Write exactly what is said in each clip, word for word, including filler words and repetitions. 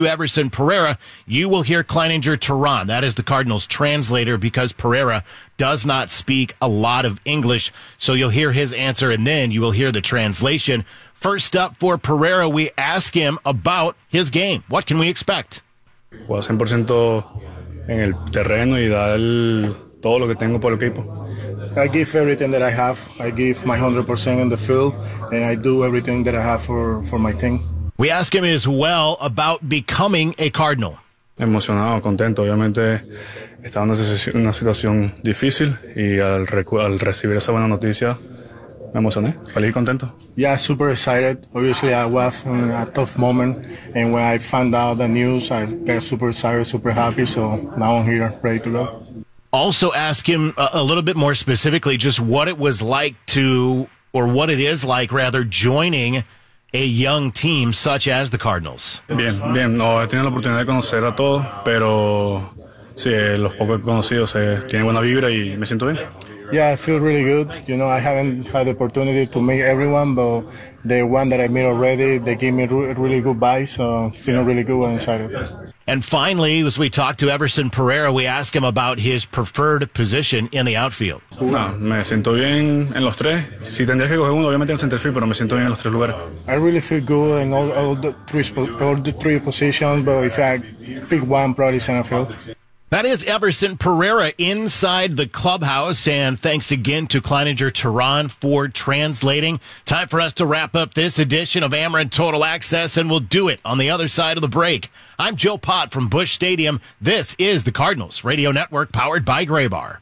Everson Pereira, you will hear Kleininger Turan. That is the Cardinals translator because Pereira does not speak a lot of English. So you'll hear his answer and then you will hear the translation. First up for Pereira, we ask him about his game. What can we expect? Juego cien por ciento en el terreno y dar todo lo que tengo por el equipo. I give everything that I have. I give my one hundred percent in the field, and I do everything that I have for, for my team. We ask him as well about becoming a Cardinal. Emocionado, contento. Obviamente estaba en una situación difícil y al, al recibir esa buena noticia me emocioné, feliz y contento. Yeah, super excited. Obviously, I was in a tough moment, and when I found out the news, I got super excited, super happy. So now I'm here, ready to go. Also ask him a, a little bit more specifically just what it was like to, or what it is like, rather, joining a young team such as the Cardinals. Bien, bien. No, he tenido la oportunidad de conocer a todos, pero sí, los pocos que he conocido se tienen buena vibra y me siento bien. Yeah, I feel really good. You know, I haven't had the opportunity to meet everyone, but the one that I met already, they gave me re- really good vibes, so I'm feeling really good and excited. And finally, as we talk to Everson Pereira, we ask him about his preferred position in the outfield. No, me siento bien en los tres. Si tendría que coger uno, obviamente en el center field, pero me siento bien en los tres lugares. I really feel good in all, all, the, three, all the three positions, but if I pick one, probably center field. That is Everson Pereira inside the clubhouse, and thanks again to Kleininger Turan for translating. Time for us to wrap up this edition of Ameren Total Access, and we'll do it on the other side of the break. I'm Joe Pott from Busch Stadium. This is the Cardinals Radio Network, powered by Graybar.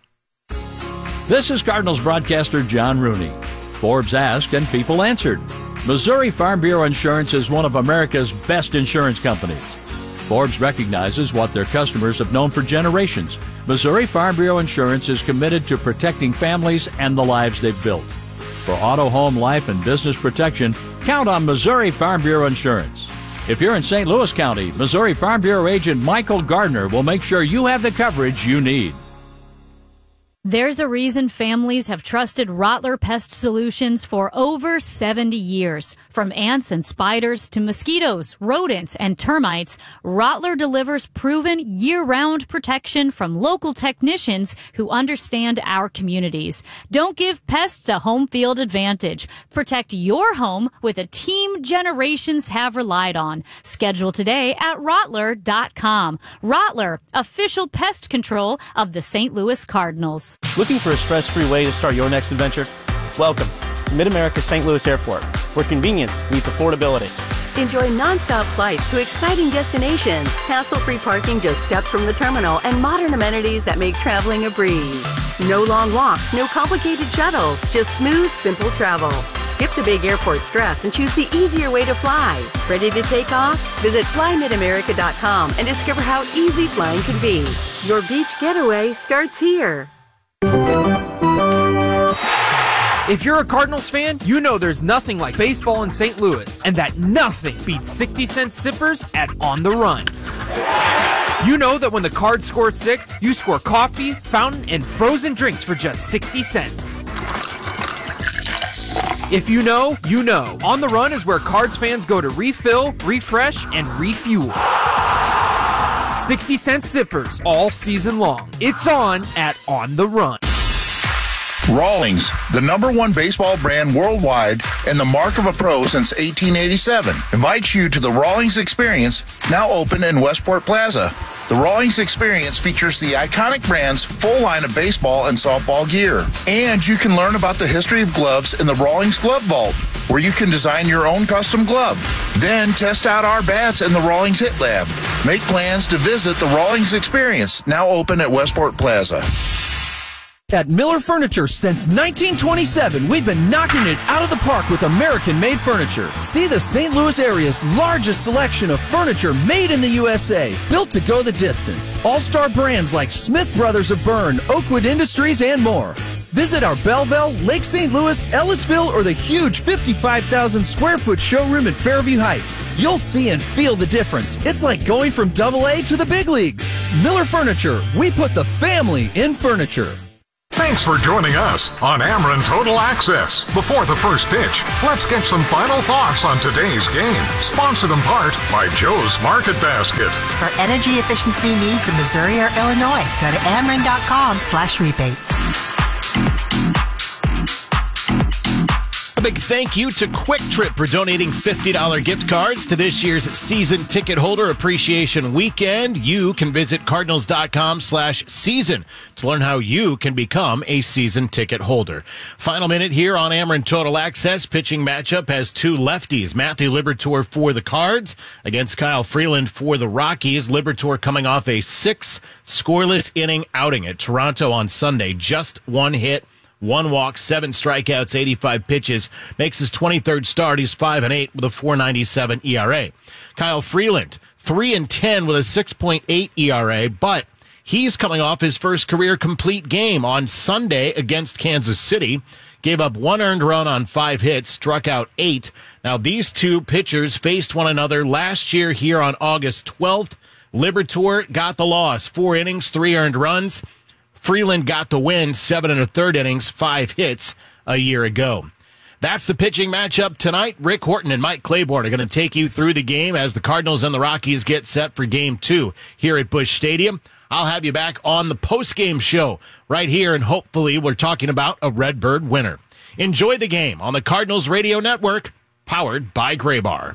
This is Cardinals broadcaster John Rooney. Forbes asked and people answered. Missouri Farm Bureau Insurance is one of America's best insurance companies. Forbes recognizes what their customers have known for generations. Missouri Farm Bureau Insurance is committed to protecting families and the lives they've built. For auto, home, life, and business protection, count on Missouri Farm Bureau Insurance. If you're in Saint Louis County, Missouri Farm Bureau agent Michael Gardner will make sure you have the coverage you need. There's a reason families have trusted Rottler Pest Solutions for over seventy years. From ants and spiders to mosquitoes, rodents, and termites, Rottler delivers proven year-round protection from local technicians who understand our communities. Don't give pests a home field advantage. Protect your home with a team generations have relied on. Schedule today at Rottler dot com. Rottler, official pest control of the Saint Louis Cardinals. Looking for a stress-free way to start your next adventure? Welcome to Mid-America Saint Louis Airport, where convenience meets affordability. Enjoy non-stop flights to exciting destinations, hassle-free parking just steps from the terminal, and modern amenities that make traveling a breeze. No long walks, no complicated shuttles, just smooth, simple travel. Skip the big airport stress and choose the easier way to fly. Ready to take off? Visit fly mid america dot com and discover how easy flying can be. Your beach getaway starts here. If you're a Cardinals fan, you know there's nothing like baseball in Saint Louis, and that nothing beats sixty cent sippers at On the Run. You know that when the Cards score six, you score coffee, fountain, and frozen drinks for just sixty cents. If you know, you know. On the Run is where Cards fans go to refill, refresh, and refuel. sixty cent sippers all season long. It's on at On the Run. Rawlings, the number one baseball brand worldwide and the mark of a pro since eighteen eighty-seven, invites you to the Rawlings Experience, now open in Westport Plaza. The Rawlings Experience features the iconic brand's full line of baseball and softball gear. And you can learn about the history of gloves in the Rawlings Glove Vault, where you can design your own custom glove. Then test out our bats in the Rawlings Hit Lab. Make plans to visit the Rawlings Experience, now open at Westport Plaza. At Miller Furniture since nineteen twenty-seven, we've been knocking it out of the park with American-made furniture. See the Saint Louis area's largest selection of furniture made in the U S A, built to go the distance. All-star brands like Smith Brothers of Bern, Oakwood Industries, and more. Visit our Belleville, Lake Saint Louis, Ellisville, or the huge fifty-five thousand square foot showroom in Fairview Heights. You'll see and feel the difference. It's like going from double A to the big leagues. Miller Furniture, we put the family in furniture. Thanks for joining us on Ameren Total Access. Before the first pitch, let's get some final thoughts on today's game. Sponsored in part by Joe's Market Basket. For energy efficiency needs in Missouri or Illinois, go to ameren.com slash rebates. A big thank you to Quick Trip for donating fifty dollars gift cards to this year's season ticket holder appreciation weekend. You can visit cardinals.com slash season to learn how you can become a season ticket holder. Final minute here on Ameren Total Access. Pitching matchup has two lefties. Matthew Liberatore for the Cards against Kyle Freeland for the Rockies. Liberatore coming off a six scoreless inning outing at Toronto on Sunday. Just one hit. One walk, seven strikeouts, eighty-five pitches, makes his twenty-third start. He's five and eight with a four ninety-seven E R A. Kyle Freeland, three and ten with a six point eight E R A, but he's coming off his first career complete game on Sunday against Kansas City. Gave up one earned run on five hits, struck out eight. Now, these two pitchers faced one another last year here on August twelfth. Liberatore got the loss, four innings, three earned runs. Freeland got the win, seven and a third innings, five hits a year ago. That's the pitching matchup tonight. Rick Horton and Mike Claiborne are going to take you through the game as the Cardinals and the Rockies get set for game two here at Busch Stadium. I'll have you back on the post-game show right here, and hopefully we're talking about a Redbird winner. Enjoy the game on the Cardinals Radio Network, powered by Graybar.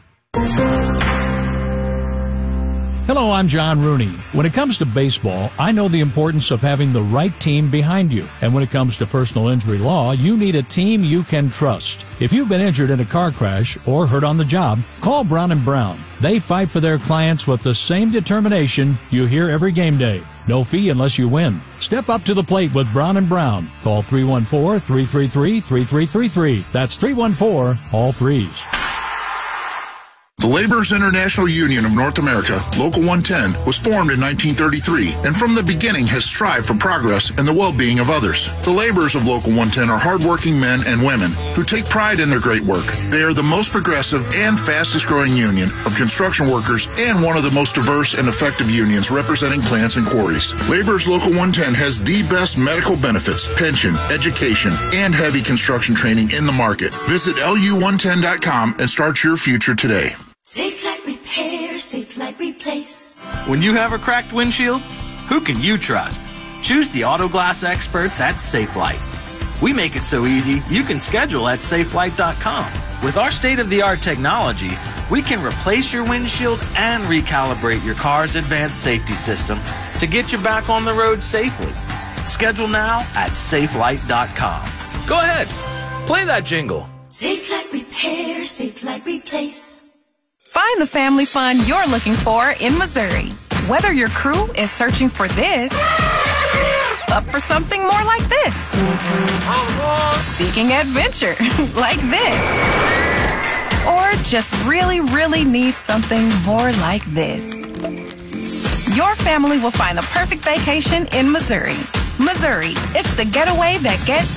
Hello, I'm John Rooney. When it comes to baseball, I know the importance of having the right team behind you. And when it comes to personal injury law, you need a team you can trust. If you've been injured in a car crash or hurt on the job, call Brown and Brown. They fight for their clients with the same determination you hear every game day. No fee unless you win. Step up to the plate with Brown and Brown. Call three one four, three three three, three three three three. That's three one four, all threes. The Laborers International Union of North America, Local one ten, was formed in nineteen thirty-three and from the beginning has strived for progress and the well-being of others. The laborers of Local one ten are hardworking men and women who take pride in their great work. They are the most progressive and fastest-growing union of construction workers and one of the most diverse and effective unions representing plants and quarries. Laborers Local one ten has the best medical benefits, pension, education, and heavy construction training in the market. Visit L U one ten dot com and start your future today. Safe Light Repair, Safe Light Replace. When you have a cracked windshield, who can you trust? Choose the auto glass experts at Safe Light. We make it so easy, you can schedule at safe light dot com. With our state-of-the-art technology, we can replace your windshield and recalibrate your car's advanced safety system to get you back on the road safely. Schedule now at safe light dot com. Go ahead, play that jingle. Safe Light Repair, Safe Light Replace. Find the family fun you're looking for in Missouri. Whether your crew is searching for this, up for something more like this, seeking adventure like this, or just really, really need something more like this. Your family will find the perfect vacation in Missouri. Missouri, it's the getaway that gets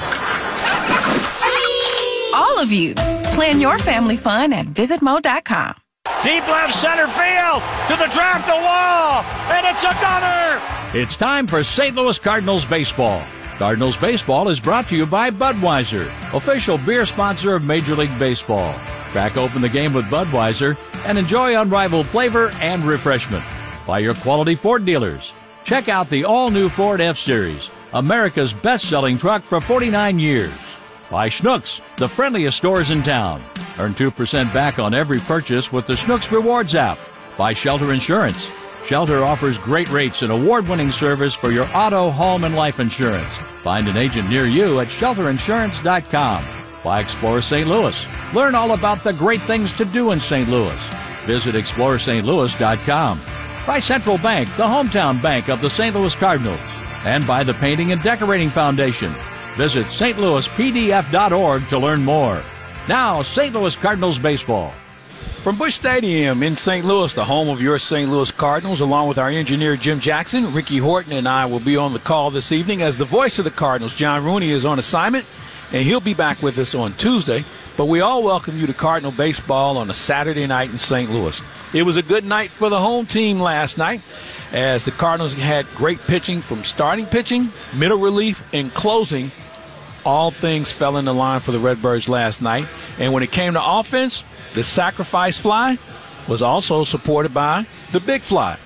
all of you. Plan your family fun at visit mo dot com. Deep left center field to the track, the wall, and it's a gunner. It's time for Saint Louis Cardinals baseball. Cardinals baseball is brought to you by Budweiser, official beer sponsor of Major League Baseball. Crack open the game with Budweiser and enjoy unrivaled flavor and refreshment. By your quality Ford dealers. Check out the all-new Ford F-Series, America's best-selling truck for forty-nine years. By Schnucks, the friendliest stores in town. Earn two percent back on every purchase with the Schnucks Rewards app. By Shelter Insurance. Shelter offers great rates and award-winning service for your auto, home, and life insurance. Find an agent near you at shelter insurance dot com. By Explore Saint Louis. Learn all about the great things to do in Saint Louis. Visit explore st louis dot com. By Central Bank, the hometown bank of the Saint Louis Cardinals. And by the Painting and Decorating Foundation. Visit st louis p d f dot org to learn more. Now, Saint Louis Cardinals baseball. From Busch Stadium in Saint Louis, the home of your Saint Louis Cardinals, along with our engineer Jim Jackson, Ricky Horton and I will be on the call this evening as the voice of the Cardinals. John Rooney is on assignment, and he'll be back with us on Tuesday. But we all welcome you to Cardinal baseball on a Saturday night in Saint Louis. It was a good night for the home team last night as the Cardinals had great pitching from starting pitching, middle relief, and closing. All things fell into line for the Redbirds last night. And when it came to offense, the sacrifice fly was also supported by the big fly.